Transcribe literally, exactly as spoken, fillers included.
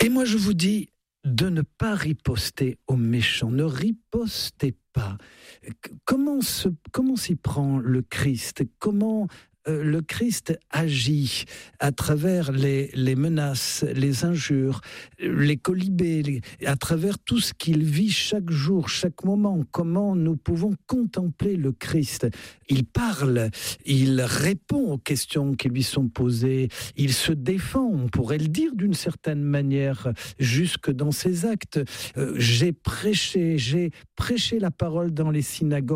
Et moi, je vous dis de ne pas riposter aux méchants. Ne ripostez pas. Comment, se, comment s'y prend le Christ ? Comment euh, le Christ agit à travers les, les menaces, les injures, les colibés, les, à travers tout ce qu'il vit chaque jour, chaque moment? Comment nous pouvons contempler le Christ ? Il parle, il répond aux questions qui lui sont posées, il se défend, on pourrait le dire d'une certaine manière, jusque dans ses actes. Euh, j'ai prêché, j'ai prêché la parole dans les synagogues.